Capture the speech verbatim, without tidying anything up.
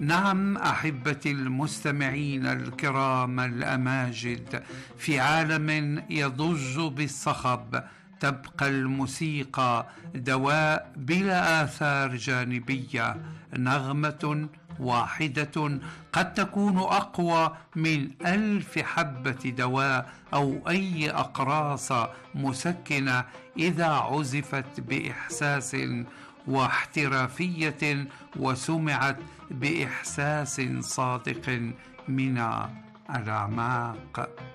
نعم أحبتي المستمعين الكرام الأماجد، في عالم يضج بالصخب تبقى الموسيقى دواء بلا آثار جانبية، نغمة واحدة قد تكون أقوى من ألف حبة دواء أو أي أقراص مسكنة إذا عزفت بإحساس واحترافية وسمعت بإحساس صادق من الأعماق.